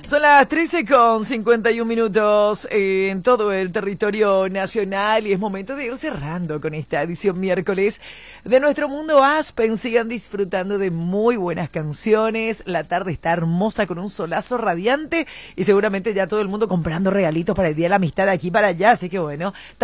Son las 13:51 en todo el territorio nacional y es momento de ir cerrando con esta edición miércoles de Nuestro Mundo Aspen. Sigan disfrutando de muy buenas canciones. La tarde está hermosa con un solazo radiante y seguramente ya todo el mundo comprando regalitos para el Día de la Amistad de aquí para allá. Así que bueno.